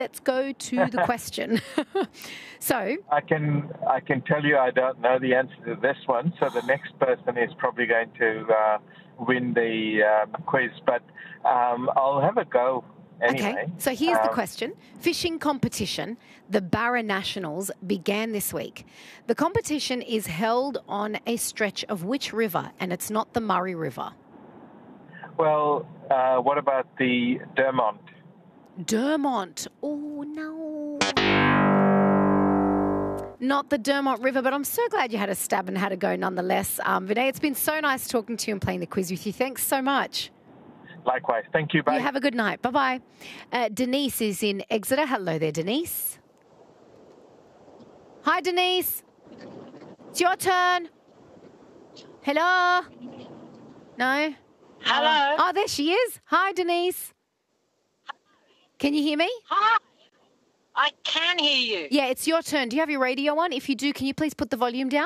Let's go to the question. So I can tell you I don't know the answer to this one, so the next person is probably going to win the quiz, but I'll have a go anyway. Okay, so here's the question. Fishing competition, the Barra Nationals, began this week. The competition is held on a stretch of which river? And it's not the Murray River. Well, what about the Dermont? Dermont. Oh, no. Not the Dermont River, but I'm so glad you had a stab and had a go nonetheless. Vinay, it's been so nice talking to you and playing the quiz with you. Thanks so much. Likewise. Thank you. Bye. You have a good night. Bye-bye. Denise is in Exeter. Hello there, Denise. Hi, Denise. It's your turn. Hello? No? Hello. Oh, there she is. Hi, Denise. Can you hear me? Hi. I can hear you. Yeah, it's your turn. Do you have your radio on? If you do, can you please put the volume down?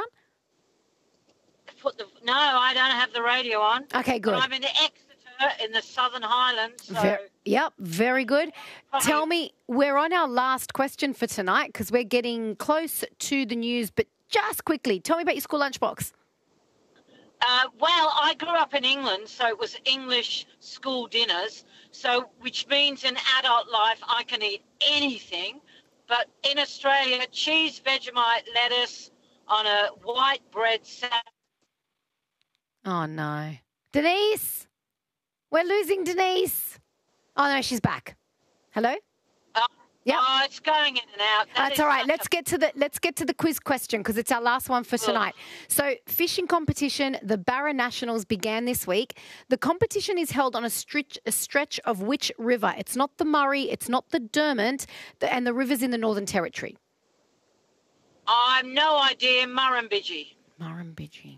No, I don't have the radio on. Okay, good. But I'm in Exeter in the Southern Highlands. So Yep, very good. Tell me, we're on our last question for tonight because we're getting close to the news, but just quickly, tell me about your school lunchbox. Well, I grew up in England, so it was English school dinners, so which means in adult life I can eat anything. But in Australia, cheese, Vegemite, lettuce on a white bread salad. Oh, no. Denise? We're losing Denise. Oh, no, she's back. Hello? Yep. Oh, it's going in and out. That's all right. Let's get to the quiz question because it's our last one for tonight. So, fishing competition, the Barra Nationals began this week. The competition is held on a stretch of which river? It's not the Murray, it's not the Dermont, and the river's in the Northern Territory. I have no idea. Murrumbidgee. Murrumbidgee.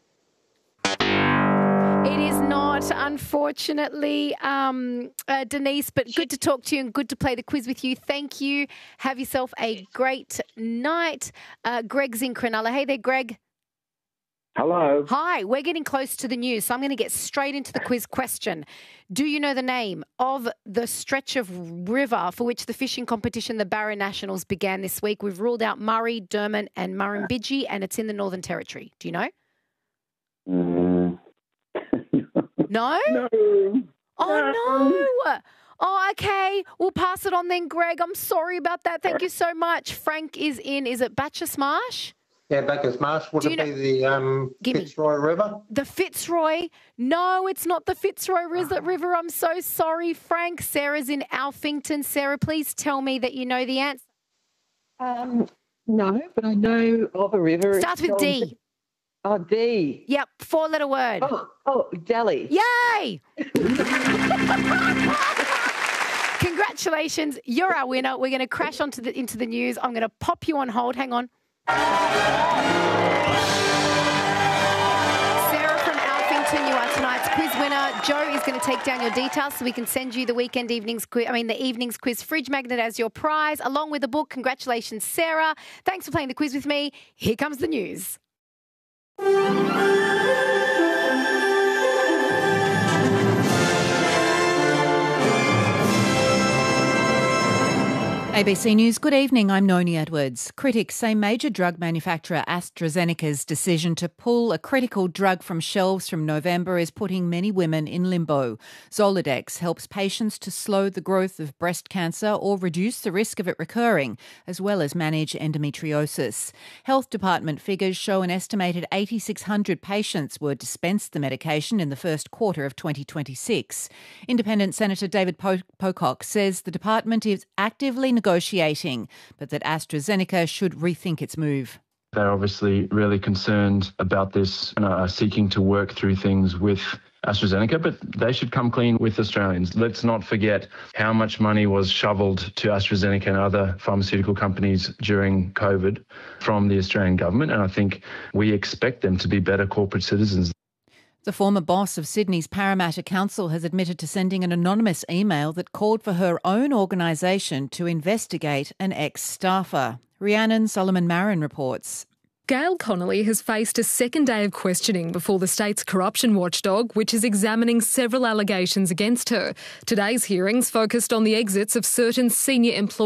It is not, unfortunately, Denise, but good to talk to you and good to play the quiz with you. Thank you. Have yourself a great night. Greg's in Cronulla. Hey there, Greg. Hello. Hi. We're getting close to the news, so I'm going to get straight into the quiz question. Do you know the name of the stretch of river for which the fishing competition, the Barra Nationals, began this week? We've ruled out Murray, Dermont and Murrumbidgee, and it's in the Northern Territory. Do you know? No? No. Oh, no. Oh, okay. We'll pass it on then, Greg. I'm sorry about that. Thank you so much. Frank is in. Is it Bacchus Marsh? Yeah, Bacchus Marsh. Would it be the Fitzroy River? The Fitzroy? No, it's not the Fitzroy River. I'm so sorry, Frank. Sarah's in Alphington. Sarah, please tell me that you know the answer. No, but I know of a river. Starts with D. Oh, D. Yep, 4-letter word. Oh, Delhi. Yay! Congratulations, you're our winner. We're going to crash into the news. I'm going to pop you on hold. Hang on. Sarah from Alphington, you are tonight's quiz winner. Joe is going to take down your details so we can send you the evening's quiz fridge magnet as your prize, along with a book. Congratulations, Sarah. Thanks for playing the quiz with me. Here comes the news. ABC News, good evening. I'm Noni Edwards. Critics say major drug manufacturer AstraZeneca's decision to pull a critical drug from shelves from November is putting many women in limbo. Zoladex helps patients to slow the growth of breast cancer or reduce the risk of it recurring, as well as manage endometriosis. Health Department figures show an estimated 8,600 patients were dispensed the medication in the first quarter of 2026. Independent Senator David Pocock says the department is actively negotiating, but that AstraZeneca should rethink its move. They're obviously really concerned about this and are seeking to work through things with AstraZeneca, but they should come clean with Australians. Let's not forget how much money was shoveled to AstraZeneca and other pharmaceutical companies during COVID from the Australian government, and I think we expect them to be better corporate citizens. The former boss of Sydney's Parramatta Council has admitted to sending an anonymous email that called for her own organisation to investigate an ex-staffer. Rhiannon Solomon-Marin reports. Gail Connolly has faced a second day of questioning before the state's corruption watchdog, which is examining several allegations against her. Today's hearings focused on the exits of certain senior employees